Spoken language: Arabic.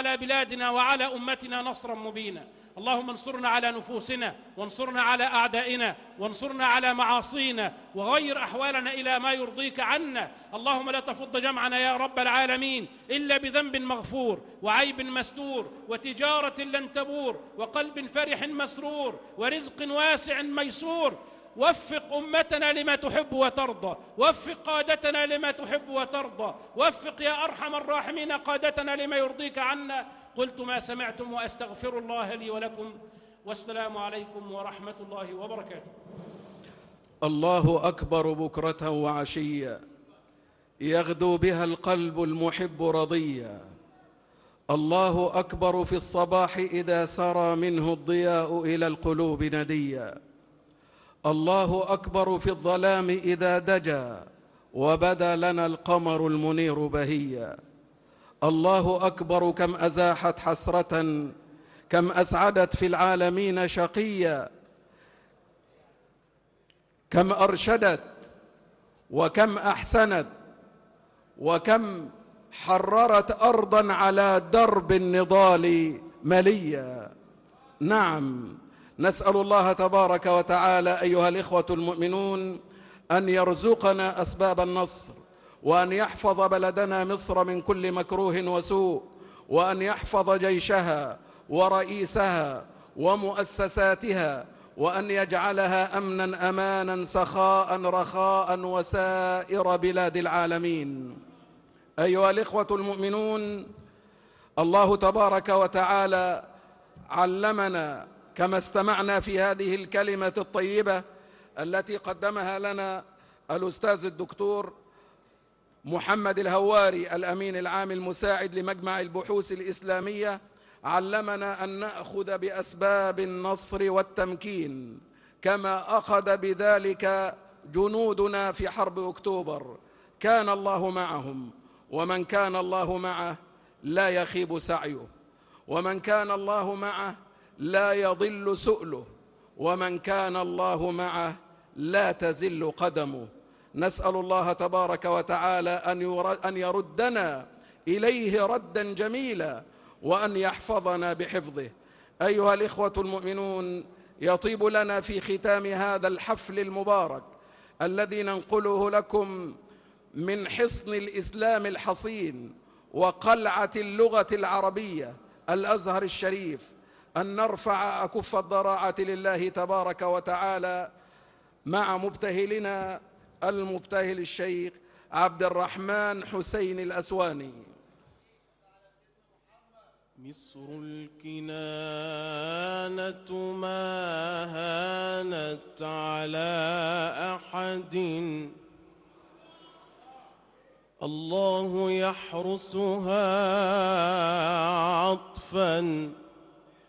على بلادنا وعلى أمتنا نصرا مبينا. اللهم انصرنا على نفوسنا، وانصرنا على أعدائنا، وانصرنا على معاصينا، وغير أحوالنا إلى ما يرضيك عنا. اللهم لا تفض جمعنا يا رب العالمين إلا بذنب مغفور، وعيب مستور، وتجارة لن تبور، وقلب فرح مسرور، ورزق واسع ميسور. وفق أمتنا لما تحب وترضى، وفق قادتنا لما تحب وترضى، وفق يا أرحم الراحمين قادتنا لما يرضيك عنا. قلت ما سمعتم وأستغفر الله لي ولكم، والسلام عليكم ورحمة الله وبركاته. الله أكبر بكرة وعشيا، يغدو بها القلب المحب رضيا. الله أكبر في الصباح إذا سرى منه الضياء إلى القلوب نديا. الله أكبر في الظلام إذا دجا وبدا لنا القمر المنير بهيا. الله أكبر كم أزاحت حسرة، كم أسعدت في العالمين شقيا، كم أرشدت وكم أحسنت، وكم حررت أرضا على درب النضال مليا. نعم، نسأل الله تبارك وتعالى أيها الإخوة المؤمنون أن يرزقنا أسباب النصر، وأن يحفظ بلدنا مصر من كل مكروه وسوء، وأن يحفظ جيشها ورئيسها ومؤسساتها، وأن يجعلها أمنا أمانا سخاء رخاء وسائر بلاد العالمين. أيها الإخوة المؤمنون، الله تبارك وتعالى علمنا كما استمعنا في هذه الكلمة الطيبة التي قدمها لنا الأستاذ الدكتور محمد الهواري الأمين العام المساعد لمجمع البحوث الإسلامية، علمنا أن نأخذ بأسباب النصر والتمكين كما أخذ بذلك جنودنا في حرب أكتوبر. كان الله معهم، ومن كان الله معه لا يخيب سعيه، ومن كان الله معه لا يضل سؤله، ومن كان الله معه لا تزل قدمه. نسأل الله تبارك وتعالى أن يردنا إليه ردا جميلا، وأن يحفظنا بحفظه. أيها الإخوة المؤمنون، يطيب لنا في ختام هذا الحفل المبارك الذي ننقله لكم من حصن الإسلام الحصين وقلعة اللغة العربية الأزهر الشريف أن نرفع أكف الضراعة لله تبارك وتعالى مع مبتهلنا المبتهل الشيخ عبد الرحمن حسين الأسواني. مصر الكنانة ما هانت على أحد، الله يحرسها عطفاً